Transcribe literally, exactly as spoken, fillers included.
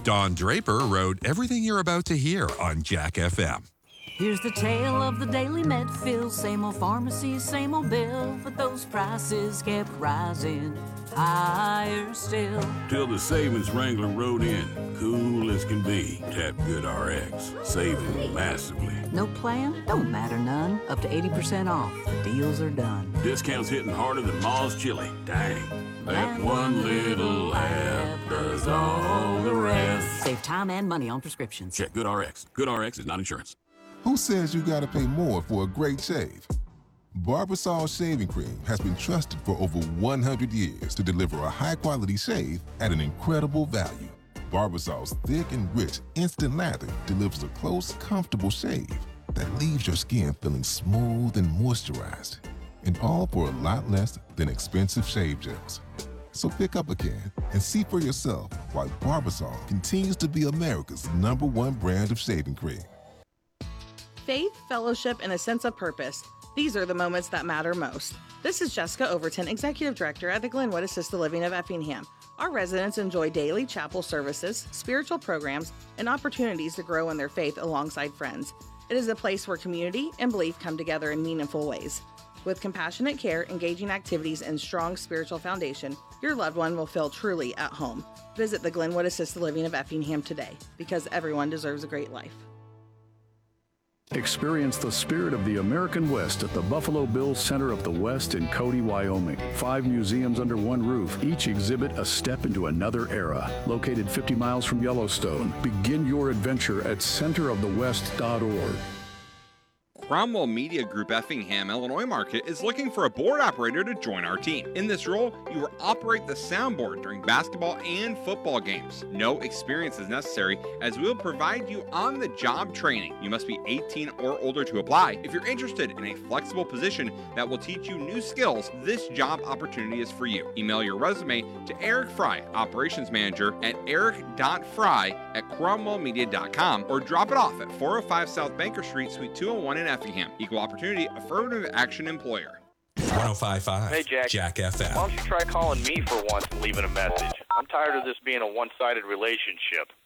Don Draper wrote everything you're about to hear on Jack F M. Here's the tale of the daily med fill. Same old pharmacy, same old bill, but those prices kept rising higher still. Till the savings wrangler rode in, cool as can be. Tap GoodRx, saving massively. No plan? Don't matter none. Up to eighty percent off. The deals are done. Discounts hitting harder than Ma's chili. Dang. That one little app does all the rest. Save time and money on prescriptions. Check GoodRx. GoodRx is not insurance. Who says you gotta pay more for a great shave? Barbasol Shaving Cream has been trusted for over one hundred years to deliver a high-quality shave at an incredible value. Barbasol's thick and rich instant lather delivers a close, comfortable shave that leaves your skin feeling smooth and moisturized, and all for a lot less than expensive shave gels. So pick up a can and see for yourself why Barbasol continues to be America's number one brand of shaving cream. Faith, fellowship, and a sense of purpose. These are the moments that matter most. This is Jessica Overton, Executive Director at the Glenwood Assisted Living of Effingham. Our residents enjoy daily chapel services, spiritual programs, and opportunities to grow in their faith alongside friends. It is a place where community and belief come together in meaningful ways. With compassionate care, engaging activities, and strong spiritual foundation, your loved one will feel truly at home. Visit the Glenwood Assisted Living of Effingham today, because everyone deserves a great life. Experience the spirit of the American West at the Buffalo Bills Center of the West in Cody, Wyoming. Five museums under one roof. Each exhibit a step into another era. Located fifty miles from Yellowstone. Begin your adventure at center of the west dot org. Cromwell Media Group Effingham, Illinois market is looking for a board operator to join our team. In this role, you will operate the soundboard during basketball and football games. No experience is necessary, as we will provide you on-the-job training. You must be eighteen or older to apply. If you're interested in a flexible position that will teach you new skills, this job opportunity is for you. Email your resume to Eric Fry, Operations Manager, at eric dot fry at cromwell media dot com, or drop it off at four oh five South Banker Street, Suite two oh one in Effingham. Equal Opportunity Affirmative Action Employer. one oh five point five Hey, Jack. Jack F M. Why don't you try calling me for once and leaving a message? I'm tired of this being a one-sided relationship.